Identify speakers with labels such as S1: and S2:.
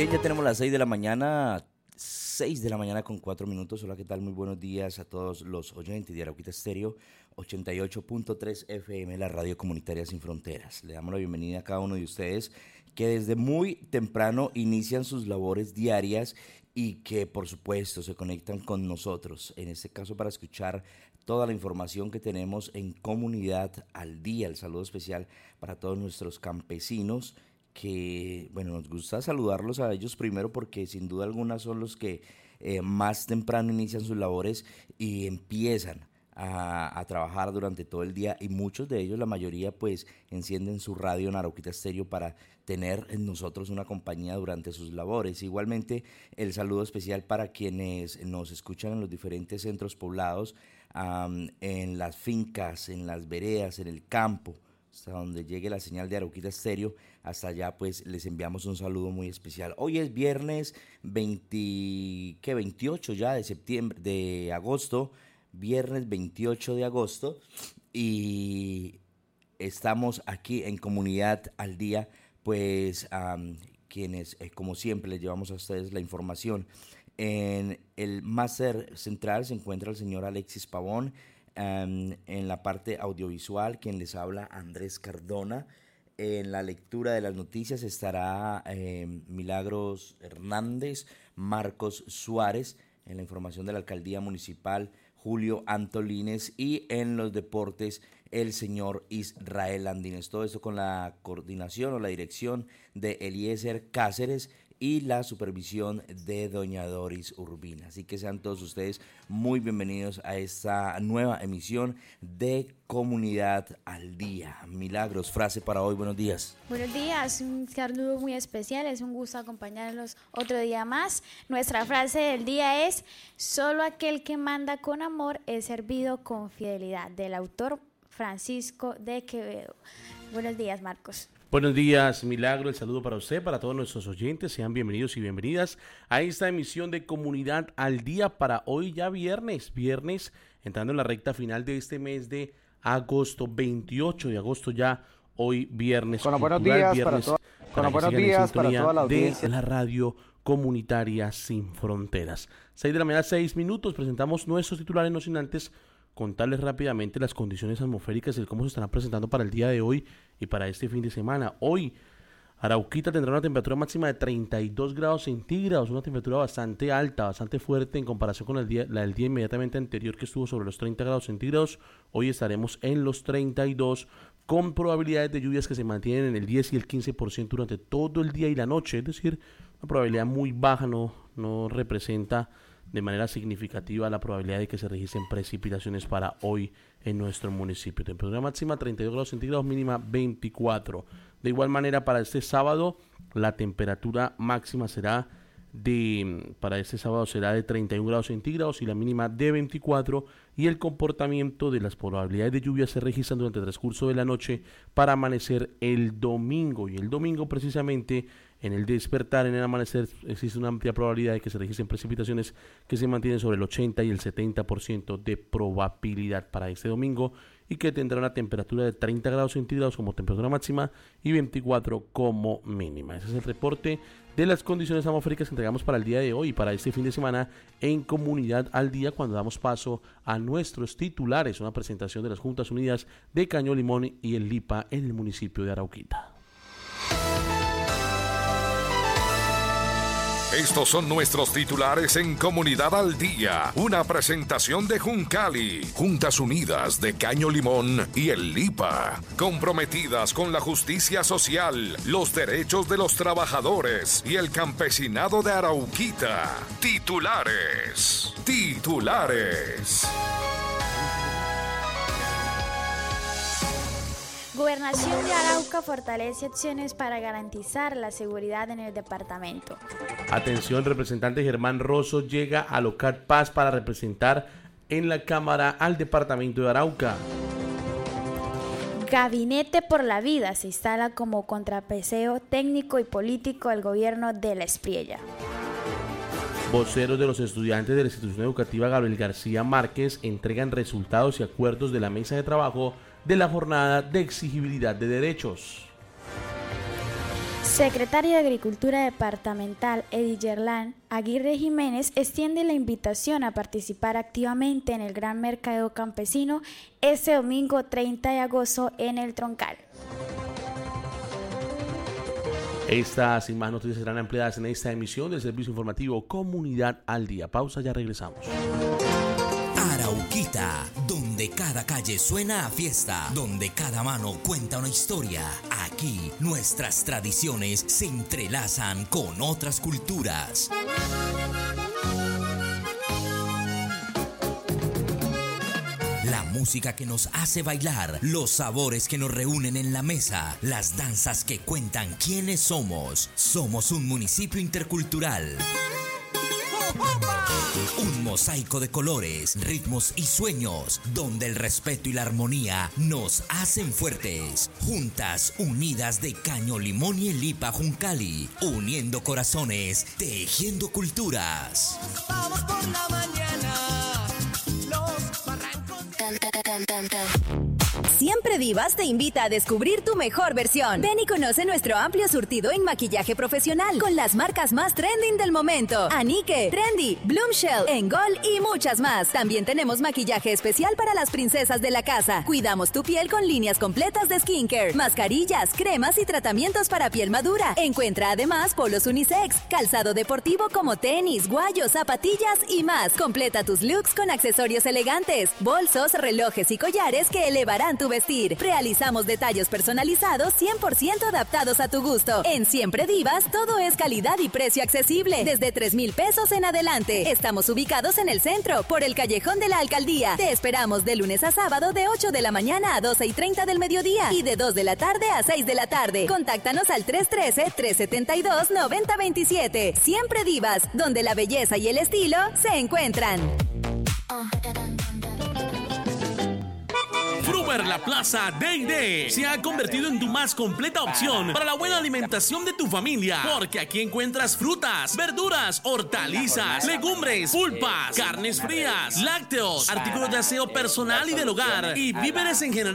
S1: Bien, ya tenemos las 6 de la mañana, 6 de la mañana con 4 minutos. Hola, ¿qué tal? Muy buenos días a todos los oyentes de Arauquita Estéreo, 88.3 FM, la radio comunitaria sin fronteras. Le damos la bienvenida a cada uno de ustedes que desde muy temprano inician sus labores diarias y que por supuesto se conectan con nosotros, en este caso para escuchar toda la información que tenemos en Comunidad al Día. El saludo especial para todos nuestros campesinos que, bueno, nos gusta saludarlos a ellos primero porque sin duda alguna son los que más temprano inician sus labores y empiezan a trabajar durante todo el día, y muchos de ellos, la mayoría, pues encienden su radio en Arauquita Estéreo para tener en nosotros una compañía durante sus labores. Igualmente, el saludo especial para quienes nos escuchan en los diferentes centros poblados, en las fincas, en las veredas, en el campo, hasta donde llegue la señal de Arauquita Estéreo. Hasta allá pues les enviamos un saludo muy especial. Hoy es viernes 28 ya de septiembre, de agosto, viernes 28 de agosto, y estamos aquí en Comunidad al Día, pues quienes como siempre les llevamos a ustedes la información. En el máster central se encuentra el señor Alexis Pavón. En la parte audiovisual, quien les habla, Andrés Cardona. En la lectura de las noticias estará Milagros Hernández, Marcos Suárez. En la información de la alcaldía municipal, Julio Antolines. Y en los deportes, el señor Israel Andines. Todo esto con la coordinación o la dirección de Eliezer Cáceres y la supervisión de doña Doris Urbina. Así que sean todos ustedes muy bienvenidos a esta nueva emisión de Comunidad al Día. Milagros, frase para hoy, buenos días.
S2: Buenos días, un saludo muy especial, es un gusto acompañarlos otro día más. Nuestra frase del día es: solo aquel que manda con amor es servido con fidelidad, del autor Francisco de Quevedo. Buenos días, Marcos.
S3: Buenos días, Milagro, el saludo para usted, para todos nuestros oyentes, sean bienvenidos y bienvenidas a esta emisión de Comunidad al Día para hoy ya viernes, entrando en la recta final de este mes de agosto, 28 de agosto ya, hoy viernes.
S4: Con los buenos días para toda la audiencia
S3: de la radio comunitaria sin fronteras. 6 de la mañana, 6 minutos, presentamos nuestros titulares, no sin antes contarles rápidamente las condiciones atmosféricas y cómo se estarán presentando para el día de hoy y para este fin de semana. Hoy, Arauquita tendrá una temperatura máxima de 32 grados centígrados, una temperatura bastante alta, bastante fuerte en comparación con la del día inmediatamente anterior, que estuvo sobre los 30 grados centígrados. Hoy estaremos en los 32, con probabilidades de lluvias que se mantienen en el 10 y el 15% durante todo el día y la noche, es decir, una probabilidad muy baja, no representa de manera significativa la probabilidad de que se registren precipitaciones para hoy en nuestro municipio. Temperatura máxima 32 grados centígrados, mínima 24. De igual manera, para este sábado, la temperatura máxima para este sábado será de 31 grados centígrados y la mínima de 24, y el comportamiento de las probabilidades de lluvia se registran durante el transcurso de la noche para amanecer el domingo, y el domingo precisamente en el despertar, en el amanecer, existe una amplia probabilidad de que se registren precipitaciones que se mantienen sobre el 80 y el 70% de probabilidad para este domingo, y que tendrá una temperatura de 30 grados centígrados como temperatura máxima y 24 como mínima. Ese es el reporte de las condiciones atmosféricas que entregamos para el día de hoy y para este fin de semana en Comunidad al Día, cuando damos paso a nuestros titulares, una presentación de las Juntas Unidas de Caño Limón y el LIPA en el municipio de Arauquita.
S5: Estos son nuestros titulares en Comunidad al Día. Una presentación de Juncali, Juntas Unidas de Caño Limón y el LIPA, comprometidas con la justicia social, los derechos de los trabajadores y el campesinado de Arauquita. Titulares.
S2: Gobernación de Arauca fortalece acciones para garantizar la seguridad en el departamento.
S3: Atención, representante Germán Rosso llega a Locat Paz para representar en la Cámara al departamento de Arauca.
S2: Gabinete por la Vida se instala como contrapeseo técnico y político al gobierno de La Espriella.
S3: Voceros de los estudiantes de la institución educativa Gabriel García Márquez entregan resultados y acuerdos de la mesa de trabajo de la jornada de exigibilidad de derechos.
S2: Secretario de Agricultura Departamental Edillerlan Aguirre Jiménez extiende la invitación a participar activamente en el Gran Mercadeo Campesino este domingo 30 de agosto en el Troncal.
S3: Estas y más noticias serán ampliadas en esta emisión del servicio informativo Comunidad al Día. Pausa, ya regresamos.
S6: Arauquita, donde cada calle suena a fiesta, donde cada mano cuenta una historia. Aquí nuestras tradiciones se entrelazan con otras culturas. La música que nos hace bailar, los sabores que nos reúnen en la mesa, las danzas que cuentan quiénes somos. Somos un municipio intercultural. Un mosaico de colores, ritmos y sueños, donde el respeto y la armonía nos hacen fuertes. Juntas, unidas de Caño Limón y el Lipa Juncali, uniendo corazones, tejiendo culturas. Vamos por la mañana, los barrancos.
S7: Siempre Divas te invita a descubrir tu mejor versión. Ven y conoce nuestro amplio surtido en maquillaje profesional con las marcas más trending del momento: Anique, Trendy, Bloomshell, Engol y muchas más. También tenemos maquillaje especial para las princesas de la casa. Cuidamos tu piel con líneas completas de skincare, mascarillas, cremas y tratamientos para piel madura. Encuentra además polos unisex, calzado deportivo como tenis, guayos, zapatillas y más. Completa tus looks con accesorios elegantes, bolsos, relojes y collares que elevarán tu vestir. Realizamos detalles personalizados 100% adaptados a tu gusto. En Siempre Divas todo es calidad y precio accesible, desde 3,000 pesos en adelante. Estamos ubicados en el centro, por el callejón de la alcaldía. Te esperamos de lunes a sábado de 8 de la mañana a 12:30 del mediodía y de 2 de la tarde a 6 de la tarde. Contáctanos al 313-372-9027. Siempre Divas, donde la belleza y el estilo se encuentran.
S8: Fruver La Plaza D&D se ha convertido en tu más completa opción para la buena alimentación de tu familia, porque aquí encuentras frutas, verduras, hortalizas, legumbres, pulpas, carnes frías, lácteos, artículos de aseo personal y del hogar y víveres en general